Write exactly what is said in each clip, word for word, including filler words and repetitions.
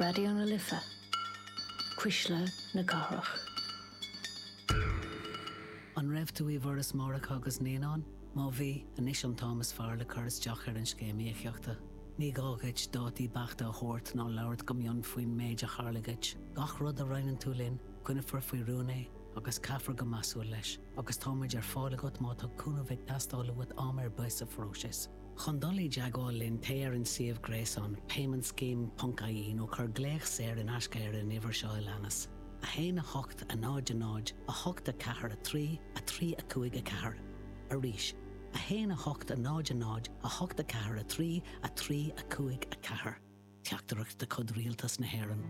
Radio na Lifa. Quisla na Garach. An raibh tú íhar mórach agus néán, má bhí a níos an Thomas Farley churas deach ar an scéimíochta. Ní gágaid dátí bachta a chóirt ná labhart go mion faoin méid a charlagaid. Gach rud a rainan tú linn, cuineafar faoi rúné, agus caafar go masú leis, agus táid ar fála go má tá cúna bheith tastála bhd am ar buis a fróis. Chondolí deagáil linn téar an siomh gréasán payment scheme puncaí nó chur gléich séir in ascair in ihar seo lenas. A héin a hocht a náid a náid, a hocht a cahar a trí, a trí a cuaig a cahar. A ríis. A héin a hocht a náid a náid, a hocht a cahar a trí, a trí a cuaig a cahar. Teachtarach de cod rialtas na héireann.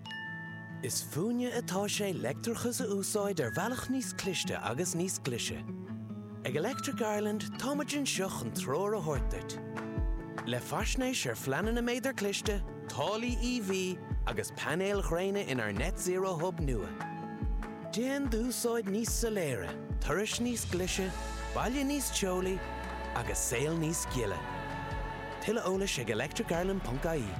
Is fúne atá sé leictarchas a úsáid ar bhealach níos cliste agus níos clise. Ag Electric Ireland táimeann seach an tróir a thuirteart. Le faisnéis ar fleanan a méidir cliste, tálaí E V agus panéal chréine in our net zero hub nua. Déan dúsáid níos soléire, turais níos glise, baile níos teolaí agus saol níos giile. Tuile eolais ag electric ireland dot I E.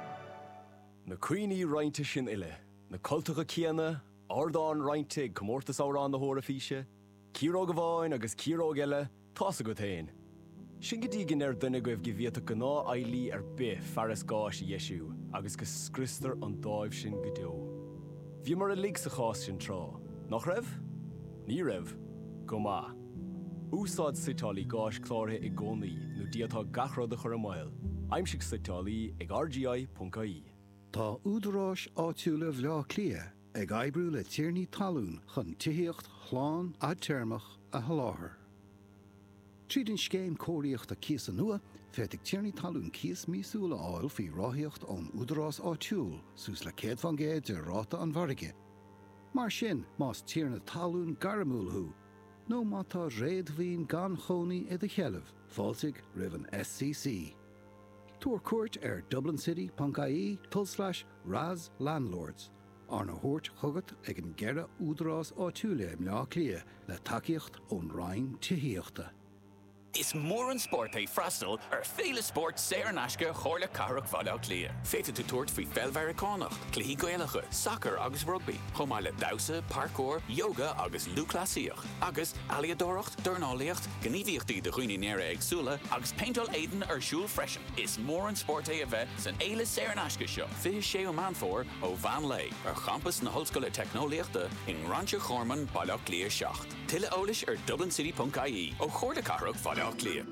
Na cuioine roinnte sin ile, na cultacha céanna, ardán roinnte ag comórtas árán na hóra físe, círóg a bháin agus círóg eile, tása go tain. Sin go dtí gin ar duine go bh gibhíota go ná ailí ar bith fearras gáis i Iesú, agus go scristar an dáibh sin go deo. Bhí mar a lig sa chás sin trá. Nach raibh? Ní raibh. Go má. Úsáid sitálaí gáis chlártha i gcónaí nó diatá gachrád a chur amáil. Aimsigh sitálaí ag R G I dot I E. Tá údarás áitiúla bhleá clia ag aibrú le tíornaí talún chun tithaíocht chláán a teirmach a haláthair. Tríd an scéim cóiríocht a cíos an nua, féit ag tíornaí talún cíos míosúla áil faoi ráthíocht ón údarás áitiúil sús le céad fan géad de ráta an bharige. Mar sin más tíorna talún garamúlthú, nó má tá réadmhíon gan chonaí i do chealamh, fáilsigh roimh an S C C. Tuair cuairt ar dublin city dot I E tull slash Raz Landlords. Ar na thuairt chugat ag an gceithre údarás áitiúla im leá clia le takeíocht ón rainn tithaíochta. Is mór an sport é freastal ar féle sport séir an aisce chóirle carach bhaile clia. Féite tú tuairt faoi feilmhearicánacht, cluichí gaealacha, soccer agus rugby, chomáile damhsa, parkour, yoga agus lúclasíoch, agus aliadóireacht, dornálaíocht, gníomhaíochtaí de chuoine néire agsúla agus paintal éideann ar siúl freisin. Is mór an sport é a bheith san éile séir an aisce seo. Fiche sé ó manfór ó Van Lay ar campus na hoscoile technoliaachta in Rancha Chorman bailach clia seacht. Tuile eolais ar dublin city dot I E ó chóirle carach bhaile clia.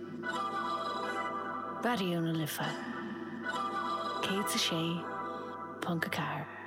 Radio na Lifa. Cé a sé, Punca Car.